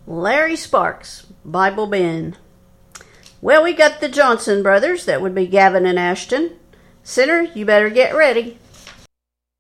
Larry Sparks, Bible Ben. Well, we got the Johnson brothers, that would be Gavin and Ashton. Sinner, you better get ready.